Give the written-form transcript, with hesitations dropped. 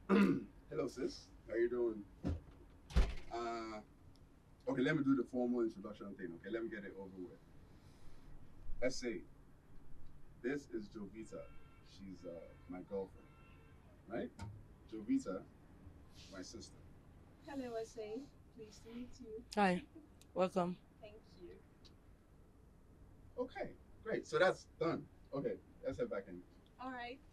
Hello, sis. How you doing? Uh, okay, let me do the formal introduction thing. Okay, let me get it over with. Let's say this is Jovita. She's my girlfriend, right? Jovita, my sister. Hello, I say. Pleased to meet you. Hi, welcome. Thank you. Okay, great. So that's done. Okay, let's head back in. All right.